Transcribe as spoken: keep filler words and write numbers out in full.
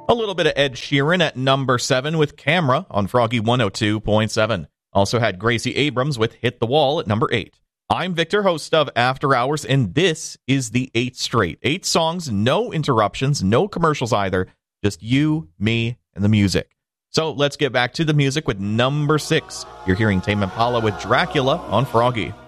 A little bit of Ed Sheeran at number seven with Camera on Froggy one oh two point seven. Also had Gracie Abrams with Hit the Wall at number eight. I'm Victor, host of After Hours, and this is the eighth straight. Eight songs, no interruptions, no commercials either. Just you, me, and the music. So let's get back to the music with number six. You're hearing Tame Impala with Dracula on Froggy.